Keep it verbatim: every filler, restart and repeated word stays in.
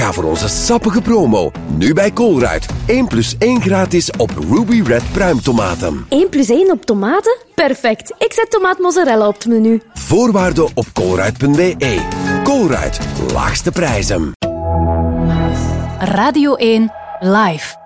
Ga voor onze sappige promo. Nu bij Colruyt. één plus één gratis op Ruby Red pruimtomaten. één plus één op tomaten? Perfect. Ik zet tomaat mozzarella op het menu. Voorwaarden op colruyt punt b e. Colruyt. Laagste prijzen. Radio één Live.